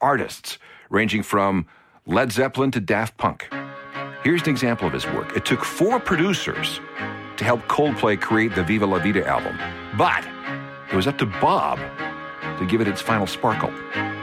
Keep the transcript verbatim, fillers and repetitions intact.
artists, ranging from Led Zeppelin to Daft Punk. Here's an example of his work. It took four producers to help Coldplay create the Viva La Vida album, but it was up to Bob to give it its final sparkle.